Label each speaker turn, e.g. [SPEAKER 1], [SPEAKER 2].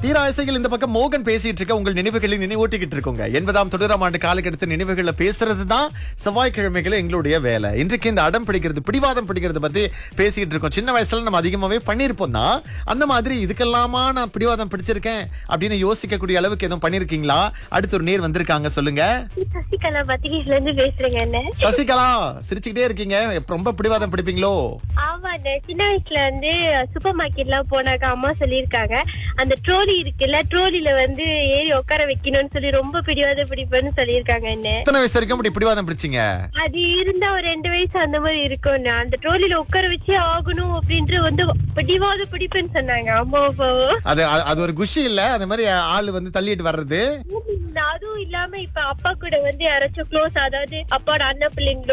[SPEAKER 1] தீராசைகள் இந்த பக்கம் மோகன் பேசிட்டு இருக்க உங்கள் நினைவுகளை நினைவூட்டிக்கிட்டு இருக்கோங்க. 80ஆம் 90ஆம் ஆண்டு காலகட்டத்து நினைவுகளை பேசுறது தான் செவ்வாய்க்கிழமைகளை எங்களுடைய வேலை. இன்றைக்கு இந்த அடம் பிடிக்கிறது, பிடிவாதம் பிடிக்கிறது பத்தி பேசிட்டு இருக்கோம். சின்ன வயசுல நம்ம அதிகமாவே பண்ணிருப்போம் தான். அந்த மாதிரி இதுக்கெல்லாமா நான் பிடிவாதம் பிடிச்சிருக்கேன் அப்படின்னு யோசிக்கக்கூடிய அளவுக்கு எதுவும் பண்ணிருக்கீங்களா? அடுத்து ஒரு நேர் வந்திருக்காங்க, சொல்லுங்க.
[SPEAKER 2] சசிகலா பத்திரிகைல இருந்து பேசுறேங்க. என்ன
[SPEAKER 1] சசிகலா, சிரிச்சுக்கிட்டே இருக்கீங்க. ரொம்ப பிடிவாதம் பிடிப்பீங்களோ?
[SPEAKER 2] ஆமா, சின்ன வயசுல வந்து சூப்பர் மார்க்கெட் எல்லாம் போனாக்க அம்மா சொல்லிருக்காங்க, அந்த ட்ரோலி இருக்குல்ல, ட்ரோலில வந்து ஏறி உட்கார வைக்கணும்னு சொல்லி ரொம்ப பிடிவாதம் பிடிப்பேன்னு சொல்லிருக்காங்க. என்ன
[SPEAKER 1] எத்தனை வயசு வரைக்கும் இப்படி பிடிவாதம் பிடிச்சீங்க?
[SPEAKER 2] அது இருந்தா ஒரு 2 வயசு அந்த மாதிரி இருக்கும். அந்த ட்ரோலில உட்கார வச்சே ஆகணும் அப்படின்ட்டு வந்து பிடிவாதம் பிடிப்பேன்னு சொன்னாங்க அம்மா அப்பாவும்.
[SPEAKER 1] அது ஒரு குஷி இல்ல, அந்த மாதிரி ஆளு வந்து தள்ளிட்டு வர்றது.
[SPEAKER 2] அதுவும் இல்லாம இப்ப அப்பா கூட வந்து யாராச்சும் க்ளோஸ், அதாவது அப்பாவோட அண்ணன் பிள்ளைங்களோ